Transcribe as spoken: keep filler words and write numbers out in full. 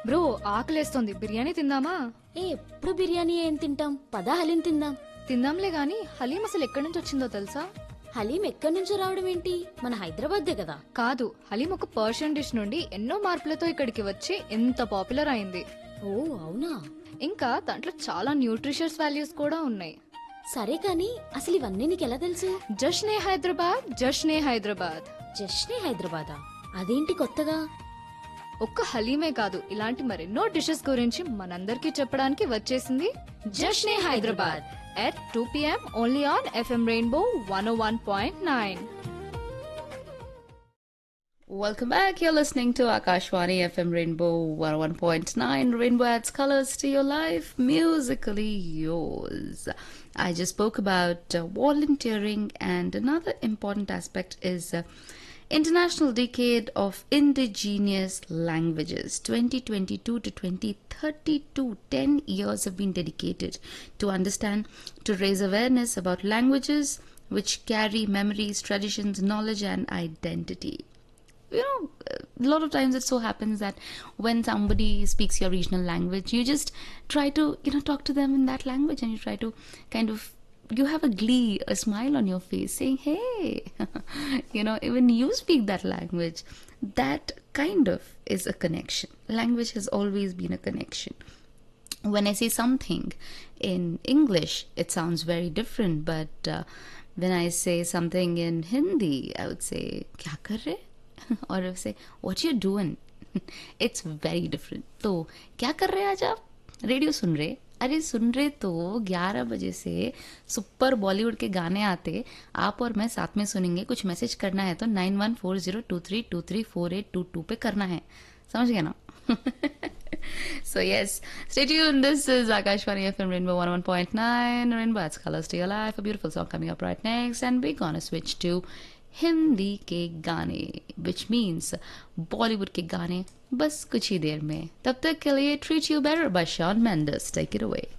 Bro ఆకలేస్తుంది, బిర్యానీ తిందామా? ఏ ఎప్పుడు బిర్యానీ ఏం తింటాం, పదా హలీం తిందాం. తిందాంలే గాని హలీం అసలు ఎక్కడి నుంచి వచ్చిందో తెలుసా? హలీం ఎక్కడి నుంచో రావడం ఏంటి, మన హైదరాబాద్దే కదా. కాదు, హలీం ఒక పర్షియన్ డిష్ నుండి ఎన్నో మార్పులతో ఇక్కడికి వచ్చి ఎంత పాపులర్ అయింది. ఓ అవునా. ఇంకా దాంట్లో చాలా న్యూట్రిషియస్ వాల్యూస్ కూడా ఉన్నాయి. సరే కానీ అసలు ఇవన్నీ నీకెలా తెలుసు? జష్నే హైదరాబాద్, జష్నే హైదరాబాద్. జస్ట్నే హైదరాబాదా? అదేంటి కొత్తగా? ఒక్క హలీమే కాదు, ఇలాంటి మరెన్నో డిషెస్ గురించి మనందరికీ చెప్పడానికి వచ్చేసింది జష్నే Hyderabad at two p m only on F M Rainbow one oh one point nine. Welcome back. You're listening to Akashwani F M Rainbow one oh one point nine. Rainbow adds colors to your life, musically yours. I just spoke about uh, volunteering, and another important aspect is uh, International Decade of Indigenous Languages twenty twenty-two to twenty thirty-two. ten years have been dedicated to understand, to raise awareness about languages which carry memories, traditions, knowledge and identity. You know, a lot of times it so happens that when somebody speaks your regional language, you just try to, you know, talk to them in that language, and you try to kind of, you have a glee, a smile on your face saying, hey, you know, even you speak that language. That kind of is a connection. Language has always been a connection. When I say something in English, it sounds very different, but uh, when I say something in Hindi, I would say, kya kar rahe? Or I would say, what you doing? It's very different. तो क्या कर रहे आज आप? Radio सुन रहे? अरे सुन रहे तो ग्यारह बजे से सुपर बॉलीवुड के गाने आते, आप और मैं साथ में सुनेंगे. कुछ मैसेज करना है तो nine one four zero to three to three four eight to to पे करना है. समझ गया ना? So yes, stay tuned. This is Akashwani F M Rainbow one oh one point nine. Rainbow adds colors to your life. A beautiful song coming up right next, and we're gonna switch to Hindi के गाने, which means Bollywood के गाने बस कुछ ही देर में. तब तक के लिए Treat You Better by Shawn Mendes. Take it away.